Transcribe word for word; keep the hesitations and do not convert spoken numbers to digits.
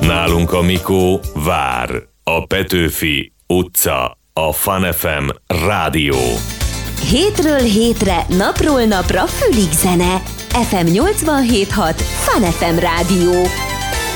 Nálunk a Mikó vár. A Petőfi utca. A Fun ef em rádió. Hétről hétre, napról napra fülig zene. ef em nyolcvanhét hat Fun ef em rádió.